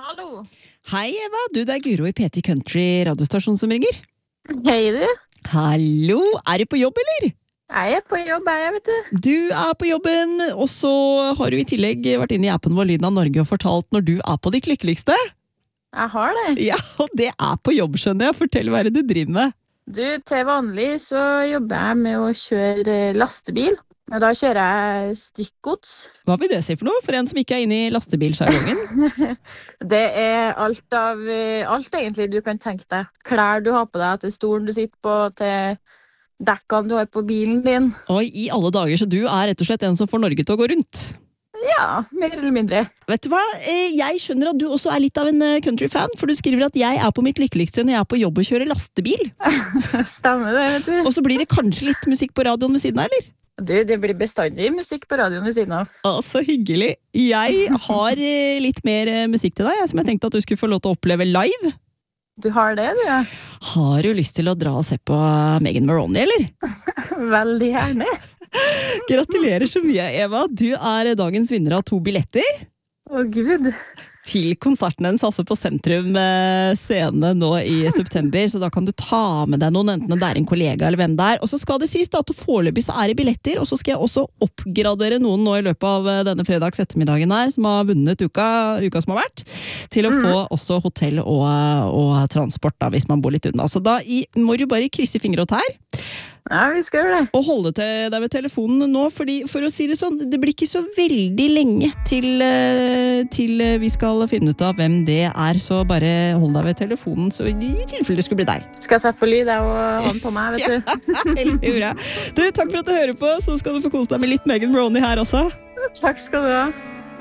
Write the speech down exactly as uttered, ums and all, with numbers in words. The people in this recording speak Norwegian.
Hallo. Hei Eva, du det er Guro i P T Country radiostasjon som ringer. Hei du. Hallo, er du på jobb eller? Jeg er på jobb, jeg vet du. Du er på jobben, og så har du i tillegg vært inne i appen vår Lyden av Norge og fortalt når du er på ditt lykkeligste. Jeg har det. Ja, og det er på jobb, skjønner jeg. Fortell hva er det du driver med. Du, til vanlig så jobber jeg med å kjøre lastebil. Og da kjører jeg stykkgods. Hva vil det si for noe, for en som ikke er inne i lastebilsjargongen? Det er alt av, alt egentlig du kan tenke deg. Klær du har på deg, til stolen du sitter på, til dekkene du har på bilen din. Oi, i alle dager, så du er rett og slett en som får Norge til å gå rundt. Ja, mer eller mindre. Vet du hva, jeg skjønner at du også er litt av en country-fan, for du skriver at jeg er på mitt lykkeligste når jeg er på jobb og kjører lastebil. Stemmer det, vet du. Og så blir det kanskje litt musikk på radioen ved siden av, eller? Du, det blir bestandig musikk på radioen ved siden av. Å, så hyggelig. Jeg har litt mer musikk til deg, som jeg tenkte at du skulle få lov til å oppleve live. Du har det, du, ja. Har du lyst til å dra og se på Megan Maroney, eller? Veldig gjerne. Gratulerer så mye, Eva. Du er dagens vinner av to billetter. Å, Gud. Til konserten hennes, altså på Sentrum scene nå i september, så da kan du ta med deg noen, enten det er en kollega eller hvem det er. Og så skal det sies da, at foreløpig så er det billetter, og så skal jeg også oppgradere noen nå i løpet av denne fredags ettermiddagen her, som har vunnet uka, uka som har vært, til å få også hotell og, og transport da, hvis man bor litt unna. Så da i, må du bare krysse fingre og tær. Ja, vi skal gjøre det. Og holde til deg ved telefonen nå, fordi for å si det sånn, det blir ikke så veldig lenge til, til vi skal finne ut av hvem det er, så bare hold deg ved telefonen, så i tilfelle det skulle bli deg. Skal jeg sette på lyd og ha den på meg, vet du. Ja, veldig bra. Du, takk for at du hører på, så skal du få kose deg med litt Megan Maroney her også. Takk skal du ha.